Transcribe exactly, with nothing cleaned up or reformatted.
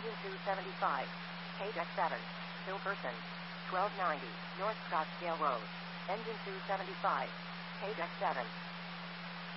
Engine two seventy-five. K deck seven. Still person. twelve ninety. North Scottsdale Road. Engine two seventy-five. K deck seven.